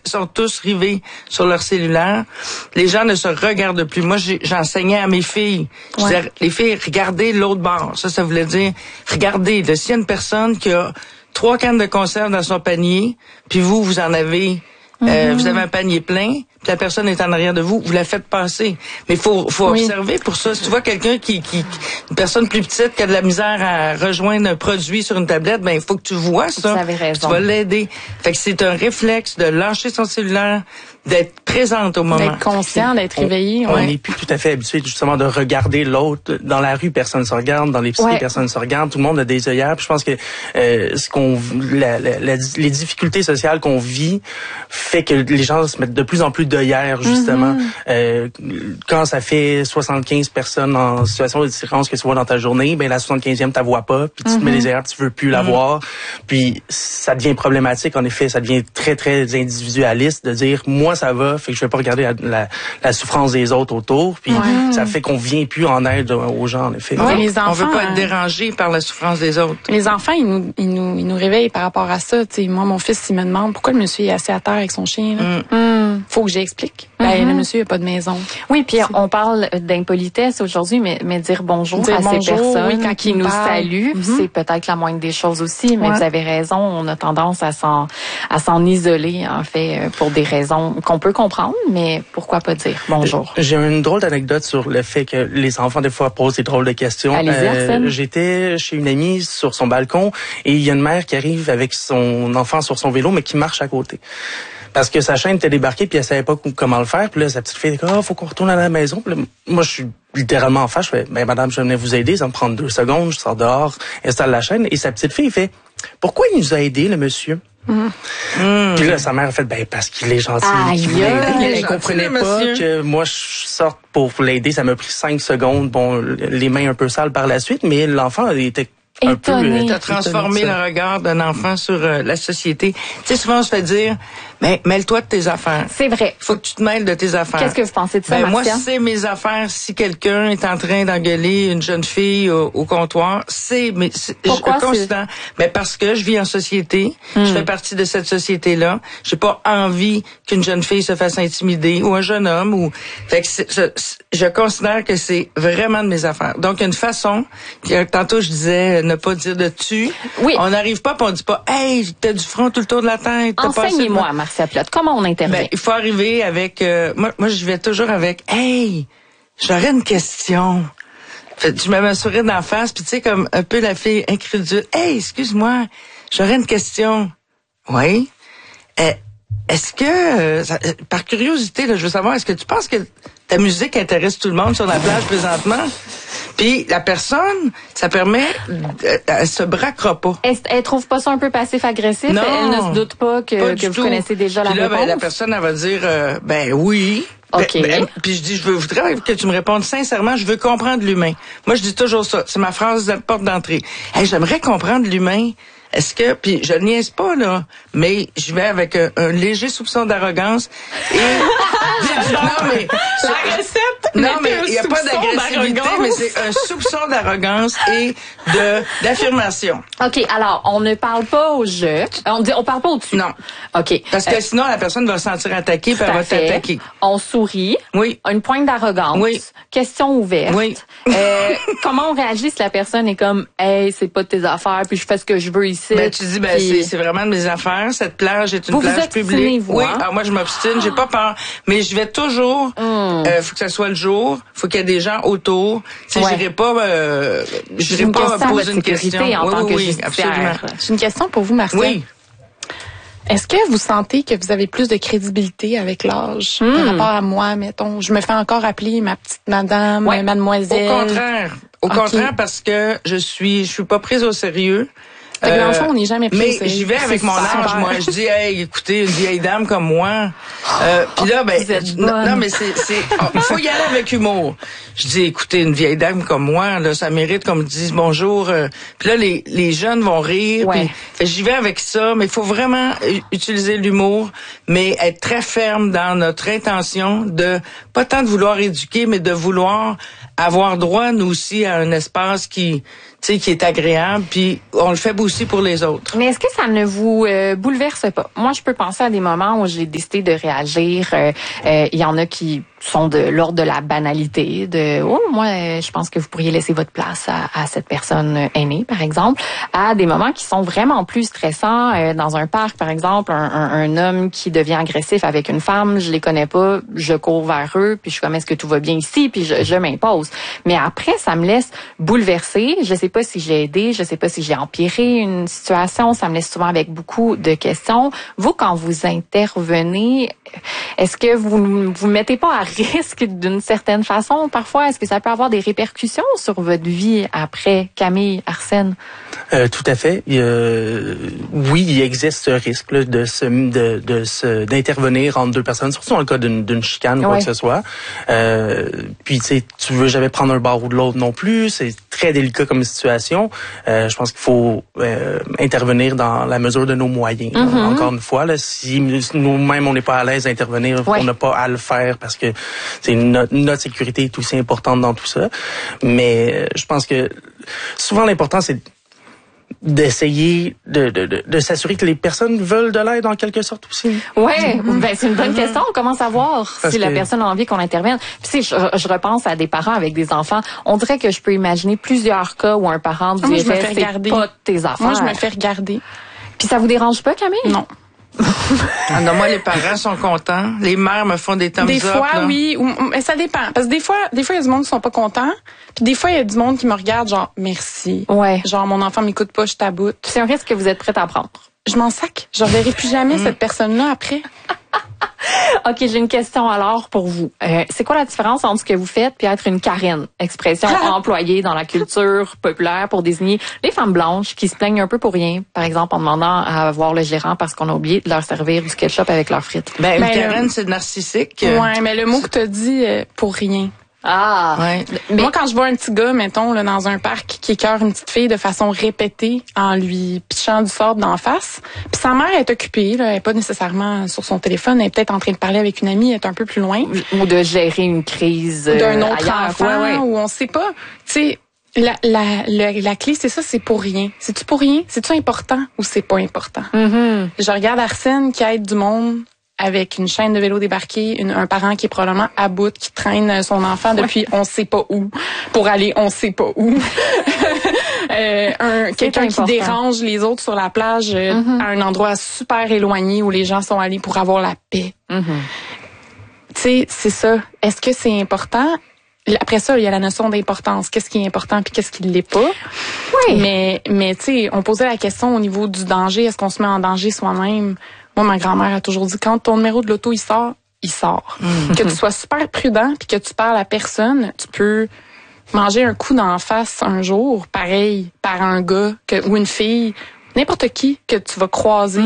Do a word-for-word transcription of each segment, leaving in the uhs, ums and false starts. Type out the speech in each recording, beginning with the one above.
sont tous rivés sur leur cellulaire. Les gens ne se regardent plus. Moi, j'ai, j'enseignais à mes filles. Je Ouais. disais, les filles, regardez l'autre bord. Ça, ça voulait dire, regardez, là, s'il y a une personne qui a trois cannes de conserve dans son panier, puis vous, vous en avez... Euh, mm-hmm. Vous avez un panier plein, puis la personne est en arrière de vous, vous la faites passer. Mais il faut, faut oui. observer pour ça. Si tu vois quelqu'un qui, qui, une personne plus petite qui a de la misère à rejoindre un produit sur une tablette, ben il faut que tu vois ça. Vous avez raison. Tu vas l'aider. Fait que c'est un réflexe de lâcher son cellulaire, d'être présente au moment. D'être conscient, d'être on, réveillé. On ouais. n'est plus tout à fait habitué justement de regarder l'autre. Dans la rue, personne ne se regarde. Dans l'épicerie, ouais. personne ne se regarde. Tout le monde a des œillères. Puis je pense que euh, ce qu'on, la, la, la, les difficultés sociales qu'on vit fait que les gens se mettent de plus en plus d'œillères justement. Mm-hmm. Euh, quand ça fait soixante-quinze personnes en situation de différence que tu vois dans ta journée, ben la soixante-quinzième t'as vois pas, puis tu mm-hmm. te mets les œillères, tu veux plus la mm-hmm. voir. Puis ça devient problématique en effet. Ça devient très très individualiste de dire moi ça va, fait que je vais pas regarder la, la, la souffrance des autres autour. Puis ouais. ça fait qu'on vient plus en aide aux gens en effet. Ouais, les enfants, on veut pas être dérangé par la souffrance des autres. Les enfants, ils nous, ils nous, ils nous réveillent par rapport à ça. T'sais, moi, mon fils, il me demande pourquoi le monsieur est assis à terre avec son chien. Là. Mm. Mm. Faut que j'explique. Mm-hmm. Ben, le monsieur, il a pas de maison. Oui, puis on parle d'impolitesse aujourd'hui, mais, mais dire bonjour dire à bonjour, ces personnes oui, quand qui nous parle. saluent, mm-hmm. c'est peut-être la moindre des choses aussi. Mais ouais. vous avez raison, on a tendance à s'en, à s'en isoler en fait pour des raisons qu'on peut comprendre, mais pourquoi pas dire bonjour. J'ai une drôle d'anecdote sur le fait que les enfants des fois posent des drôles de questions. Allez-y, Arsène. Euh, j'étais chez une amie sur son balcon et il y a une mère qui arrive avec son enfant sur son vélo mais qui marche à côté. Parce que sa chaîne était débarquée puis elle savait pas comment le faire. Puis là, sa petite fille dit « Ah, faut qu'on retourne à la maison. » Puis là, moi, je suis littéralement en face. Je fais « Ben, madame, je venais vous aider. Ça me prend deux secondes. Je sors dehors, installe la chaîne. » Et sa petite fille fait « Pourquoi il nous a aidés, le monsieur? » Mmh. Mmh. Puis là, sa mère a fait, ben, parce qu'il est gentil. Aïe, qu'il voulait aider. Elle gentil, comprenait pas monsieur. que moi, je sorte pour l'aider. Ça m'a pris cinq secondes. Bon, les mains un peu sales par la suite, mais l'enfant était un étonné. peu... Tu as transformé le regard d'un enfant sur euh, la société. Tu sais, souvent, on se fait dire, mais mêle-toi de tes affaires. C'est vrai. Il faut que tu te mêles de tes affaires. Qu'est-ce que vous pensez de ça, ben, moi, Marcia? c'est mes affaires. Si quelqu'un est en train d'engueuler une jeune fille au, au comptoir, c'est mes... Pourquoi je constant. Mais parce que je vis en société, hmm. je fais partie de cette société-là. J'ai pas envie qu'une jeune fille se fasse intimider ou un jeune homme. Ou fait que c'est, je, je considère que c'est vraiment de mes affaires. Donc, une façon, tantôt je disais ne pas dire de tu. Oui. On n'arrive pas, puis on dit pas, hey, t'as du front tout le tour de la tête. Enseignez-moi, Marcia Plot, comment on intervient? Ben, il faut arriver avec, euh, moi, moi, je vais toujours avec, hey, j'aurais une question. Fait, je me mets un sourire d'en face, puis tu sais, comme un peu la fille incrédule. Hey, excuse-moi, j'aurais une question. Oui. Euh, est-ce que, euh, ça, par curiosité, là, je veux savoir, est-ce que tu penses que ta musique intéresse tout le monde sur la plage présentement? Puis la personne, ça permet, euh, elle se braquera pas. Elle, elle trouve pas ça un peu passif-agressif? Non, elle ne se doute pas que, pas que vous tout. connaissez déjà puis la là, réponse? Ben, la personne, elle va dire, euh, ben oui. OK. Ben, ben, puis je dis, je veux, voudrais que tu me répondes sincèrement, je veux comprendre l'humain. Moi, je dis toujours ça. C'est ma phrase de porte d'entrée. Hey, j'aimerais comprendre l'humain. Est-ce que, puis je niaise pas, là, mais je vais avec un, un léger soupçon d'arrogance et... non, mais... La recette! Non, mais il n'y a pas d'agressivité, mais c'est un soupçon d'arrogance et de d'affirmation. OK, alors, on ne parle pas au je. On dit, on parle pas au tu. Non. OK. Parce que euh, sinon, la personne va se sentir attaquée puis elle va t'attaquer. On sourit. Oui. Une pointe d'arrogance. Oui. Question ouverte. Oui. euh, comment on réagit si la personne est comme, hey, c'est pas de tes affaires, puis je fais ce que je veux ici. Ben, tu dis, ben, puis... c'est, c'est vraiment de mes affaires. Cette plage est une vous plage vous publique. Vous, oui. hein? Alors moi, je m'obstine, j'ai pas peur. Mais je vais toujours, mm. euh, faut que ça soit le jour, faut qu'il y ait des gens autour. Tu sais, ouais. j'irai pas, euh, j'irai une pas question poser une question. En oui, tant oui, que oui, absolument. J'ai une question pour vous, Marcia. Oui. Est-ce que vous sentez que vous avez plus de crédibilité avec l'âge mm. par rapport à moi, mettons? Je me fais encore appeler ma petite madame, ouais. mademoiselle. Au contraire. Au okay. contraire, parce que je suis, je suis pas prise au sérieux. Fait que dans le fond, on n'est jamais pris mais au sérieux. j'y vais avec c'est mon super. âge, moi. Je dis, hey, écoutez, une vieille dame comme moi, Euh, puis là, ben, Vous êtes non, bonne. non, mais c'est, c'est, il faut y aller avec humour. Je dis, écoutez, une vieille dame comme moi, là, ça mérite qu'on me dise bonjour. Euh, puis là, les, les jeunes vont rire. Ouais. Puis, fait, j'y vais avec ça, mais il faut vraiment u- utiliser l'humour, mais être très ferme dans notre intention de, pas tant de vouloir éduquer, mais de vouloir avoir droit, nous aussi, à un espace qui, tu sais, qui est agréable, puis on le fait aussi pour les autres. Mais est-ce que ça ne vous euh, bouleverse pas? Moi, je peux penser à des moments où j'ai décidé de réagir. Il euh, euh, y en a qui sont de l'ordre de la banalité, de oh moi euh, je pense que vous pourriez laisser votre place à, à cette personne aînée par exemple, à des moments qui sont vraiment plus stressants euh, dans un parc par exemple, un, un, un homme qui devient agressif avec une femme, je les connais pas, je cours vers eux puis je suis comme est-ce que tout va bien ici puis je, je m'impose. Mais après ça me laisse bouleversée, je sais pas si j'ai aidé, je sais pas si j'ai empiré une situation, ça me laisse souvent avec beaucoup de questions. Vous quand vous intervenez, est-ce que vous vous mettez pas à risque d'une certaine façon parfois? Est-ce que ça peut avoir des répercussions sur votre vie après, Camille, Arsène? Euh, tout à fait. Il y a- oui, il existe ce risque là, de se, de, de se, d'intervenir entre deux personnes, surtout dans le cas d'une, d'une chicane ou quoi Ouais. que ce soit. Euh, puis tu sais, tu veux jamais prendre un bord ou de l'autre non plus. C'est très délicat comme situation. Euh, je pense qu'il faut euh, intervenir dans la mesure de nos moyens. là. Mm-hmm. Encore une fois, là, si nous-mêmes on n'est pas à l'aise d'intervenir, Ouais. on n'a pas à le faire parce que c'est notre, notre sécurité est aussi importante dans tout ça. Mais euh, je pense que souvent l'important c'est d'essayer de, de, de, de s'assurer que les personnes veulent de l'aide en quelque sorte aussi. Ouais, ben c'est une bonne question. Comment savoir Parce si la que- personne a envie qu'on intervienne? Puis, tu sais, je, je repense à des parents avec des enfants. On dirait que je peux imaginer plusieurs cas où un parent Ah, moi, je me dirait fais c'est regarder. pas tes affaires. Moi, je me fais regarder. Puis ça vous dérange pas, Camille? Non. Ah non, moi, les parents sont contents. Les mères me font des thumbs Des up, fois, là. oui, ou- mais ça dépend. Parce que des fois, des fois, il y a du monde qui sont pas contents. Puis des fois, il y a du monde qui me regarde genre, merci. Ouais. Genre, mon enfant m'écoute pas, je taboute. C'est un risque que vous êtes prête à prendre. Je m'en sac. Je reverrai plus jamais cette personne-là après. OK, j'ai une question alors pour vous. Euh, c'est quoi la différence entre ce que vous faites puis être une Karen, expression employée dans la culture populaire pour désigner les femmes blanches qui se plaignent un peu pour rien, par exemple en demandant à voir le gérant parce qu'on a oublié de leur servir du ketchup avec leurs frites? Ben, Ben, Karen, le- c'est narcissique. euh, Ouais, mais le mot que t'as dit, euh, pour rien. Ah! Ouais. Mais- Moi, quand je vois un petit gars, mettons, là, dans un parc, qui écœure une petite fille de façon répétée en lui pitchant du sable d'en face, puis sa mère est occupée, là, elle est pas nécessairement sur son téléphone, elle est peut-être en train de parler avec une amie, elle est un peu plus loin. Ou de gérer une crise euh, D'un autre ailleurs. enfant, Ouais, ouais. ou on sait pas. Tu sais, la, la, la, la clé, c'est ça, c'est pour rien. C'est-tu pour rien? C'est-tu important ou c'est pas important? Mm-hmm. Je regarde Arsène qui aide du monde avec une chaîne de vélo débarquée, une, un parent qui est probablement à bout, qui traîne son enfant depuis on sait pas où pour aller on sait pas où. euh, un, quelqu'un qui important. dérange les autres sur la plage euh, Mm-hmm. à un endroit super éloigné où les gens sont allés pour avoir la paix. Mm-hmm. Tu sais, c'est ça. Est-ce que c'est important? Après ça, il y a la notion d'importance. Qu'est-ce qui est important puis qu'est-ce qui ne l'est pas? Oui. Mais, mais tu sais, on posait la question au niveau du danger. Est-ce qu'on se met en danger soi-même? Moi, ma grand-mère a toujours dit, quand ton numéro de l'auto, il sort, il sort. Que tu sois super prudent puis que tu parles à personne, tu peux manger un coup d'en face un jour, pareil, par un gars que, ou une fille, n'importe qui que tu vas croiser.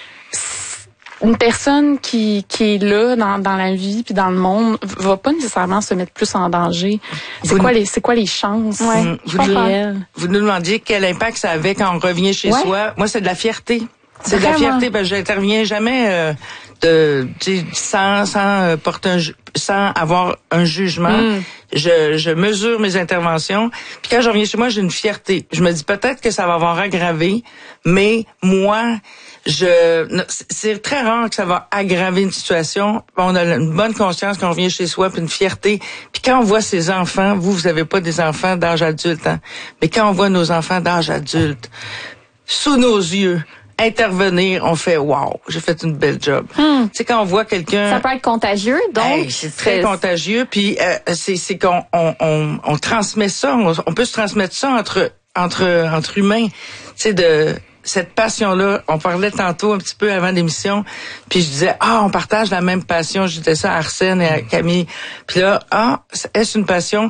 Une personne qui, qui est là dans, dans la vie puis dans le monde va pas nécessairement se mettre plus en danger. C'est Vous quoi ne- les c'est quoi les chances Ouais, je vous comprends. ne- Vous nous demandiez quel impact ça avait quand on revient chez Ouais. soi. Moi, c'est de la fierté. C'est de la Vraiment. fierté parce que j'interviens jamais euh, de, tu sais, sans sans euh, porter un ju- sans avoir un jugement. Mm. Je, je mesure mes interventions. Puis quand je reviens chez moi, j'ai une fierté. Je me dis peut-être que ça va avoir aggravé, mais moi, je non, c'est- c'est très rare que ça va aggraver une situation. On a une bonne conscience quand on revient chez soi, puis une fierté. Puis quand on voit ses enfants, vous, vous avez pas des enfants d'âge adulte, hein, mais quand on voit nos enfants d'âge adulte, sous nos yeux, intervenir, on fait wow, j'ai fait une belle job. Tu sais, quand on voit quelqu'un, Ça peut être contagieux, donc hey, c'est très contagieux, puis euh, c'est c'est qu'on on, on, on transmet ça, on, on peut se transmettre ça entre entre entre humains, tu sais, de cette passion-là. On parlait tantôt un petit peu avant l'émission, puis je disais ah on partage la même passion, je disais ça à Arsène et à Camille, puis là ah est-ce une passion?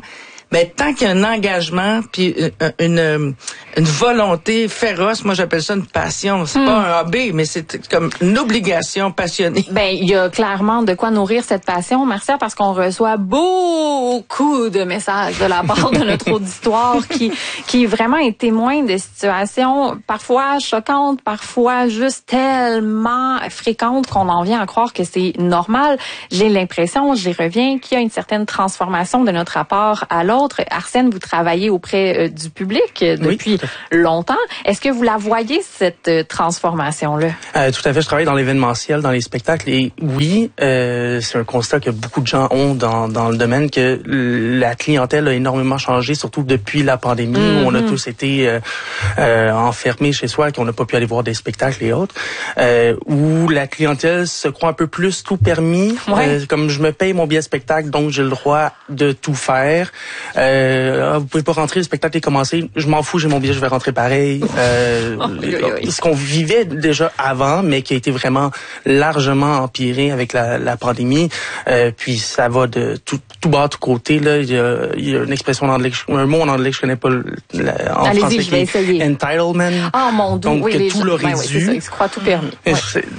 ben tant qu'il y a un engagement puis une, une une volonté féroce, moi j'appelle ça une passion. C'est mm. pas un hobby, mais c'est comme une obligation passionnée. Ben il y a clairement de quoi nourrir cette passion, Marcia, parce qu'on reçoit beaucoup de messages de la part de notre auditoire qui qui vraiment est témoin de situations parfois choquantes, parfois juste tellement fréquentes qu'on en vient à croire que c'est normal. J'ai l'impression, j'y reviens, qu'il y a une certaine transformation de notre rapport à l'autre. Arsène, vous travaillez auprès euh, du public euh, depuis oui, longtemps. Est-ce que vous la voyez, cette euh, transformation-là? Euh, tout à fait. Je travaille dans l'événementiel, dans les spectacles. Et oui, euh, c'est un constat que beaucoup de gens ont dans, dans le domaine, que la clientèle a énormément changé, surtout depuis la pandémie, mm-hmm. où on a tous été euh, euh, enfermés chez soi, qu'on n'a pas pu aller voir des spectacles et autres, euh, où la clientèle se croit un peu plus tout permis. Ouais. Euh, comme je me paye mon billet de spectacle, donc j'ai le droit de tout faire. Euh, vous pouvez pas rentrer, le spectacle est commencé. Je m'en fous, j'ai mon billet, je vais rentrer pareil. Euh, oh, oui, oui, oui. Ce qu'on vivait déjà avant, mais qui a été vraiment largement empiré avec la, la pandémie. Euh, puis ça va de tout, tout bas, tout côté. Là, il y a, il y a une expression en anglais, un mot en anglais que je connais pas la, en Allez-y, français, je vais essayer. Entitlement. Ah mon Dieu, donc oui, que les tout gens, leur est ben, oui, dû. c'est ça, ils se croient tout permis. Ouais.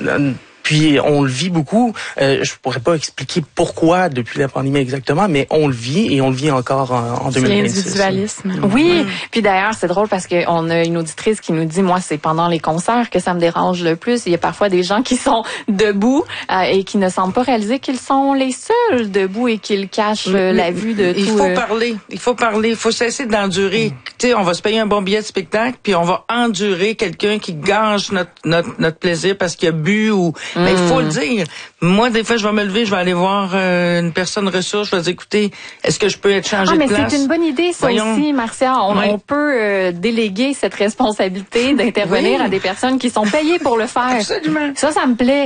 Puis on le vit beaucoup. Euh, je pourrais pas expliquer pourquoi depuis la pandémie exactement, mais on le vit et on le vit encore en, en deux mille vingt-six. L'individualisme. Oui. Mmh. Puis d'ailleurs, c'est drôle parce que on a une auditrice qui nous dit, moi, c'est pendant les concerts que ça me dérange le plus. Il y a parfois des gens qui sont debout euh, et qui ne semblent pas réaliser qu'ils sont les seuls debout et qu'ils cachent euh, la vue de il tout. Il faut euh... parler. Il faut parler. Il faut cesser d'endurer. Mmh. Tu sais, on va se payer un bon billet de spectacle, puis on va endurer quelqu'un qui gâche notre notre notre plaisir parce qu'il a bu ou. Mmh. Mais il faut le dire. Moi, des fois, je vais me lever, je vais aller voir euh, une personne ressource, je vais dire, écoutez, est-ce que je peux être changé ah, de place? Ah, mais c'est une bonne idée, ça Voyons. aussi, Marcia. On, oui. on peut euh, déléguer cette responsabilité d'intervenir oui. à des personnes qui sont payées pour le faire. Absolument. Ça, ça me plaît.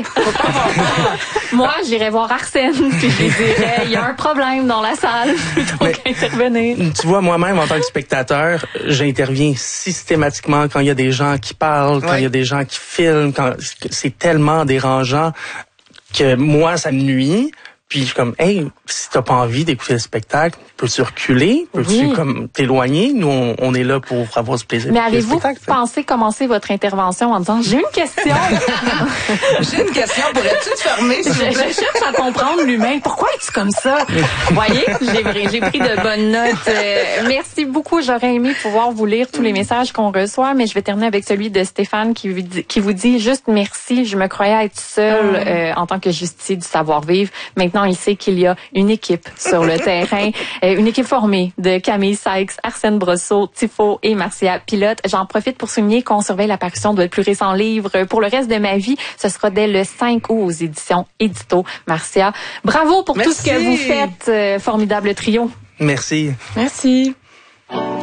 Moi, j'irais voir Arsène, puis je lui dirais, il y a un problème dans la salle, plutôt qu'intervenir. Tu vois, moi-même, en tant que spectateur, j'interviens systématiquement quand il y a des gens qui parlent, quand il oui. y a des gens qui filment, quand c'est tellement dérangeant que moi, ça me nuit. Puis je suis comme, hey, si t'as pas envie d'écouter le spectacle, peux-tu reculer? Peux-tu oui. comme t'éloigner? Nous, on, on est là pour avoir ce plaisir. Mais avez-vous pensé commencer votre intervention en disant, j'ai une question? J'ai une question, pourrais-tu te fermer? Je, je cherche à comprendre l'humain. Pourquoi es-tu comme ça? Vous voyez, j'ai, j'ai pris de bonnes notes. Euh, merci beaucoup. J'aurais aimé pouvoir vous lire tous les messages qu'on reçoit, mais je vais terminer avec celui de Stéphane qui vous dit, qui vous dit juste merci. Je me croyais être seule euh, en tant que justicier du savoir-vivre. Maintenant, il sait qu'il y a une équipe sur le terrain, euh, une équipe formée de Camille Sykes, Arsène Brosseau, Tifo et Marcia Pilote. J'en profite pour souligner qu'on surveille la parution de votre plus récent livre Pour le reste de ma vie. Ce sera dès le cinq août aux éditions Édito. Marcia, bravo pour Merci. tout ce que vous faites. Euh, formidable trio. Merci. Merci.